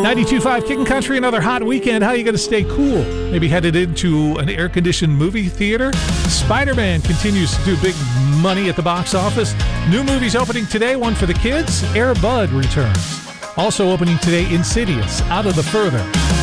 92.5 Kickin' Country, another hot weekend. How are you going to stay cool? Maybe headed into an air-conditioned movie theater? Spider-Man continues to do big money at the box office. New movies opening today, one for the kids. Air Bud returns. Also opening today, Insidious, Out of the Further.